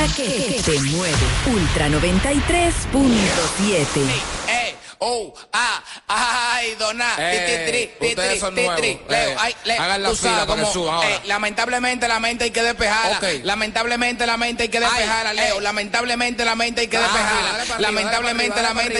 Que te mueve. Ultra 93.7. Ay, dona, ustedes son nuevos. Leo, hagan la tú fila sabes para que cómo, suban ahora. lamentablemente la mente hay que despejarla. Okay. Lamentablemente la mente hay que despejarla, Leo. Lamentablemente la mente hay que despejarla. dale para arriba, Lamentablemente dale la mente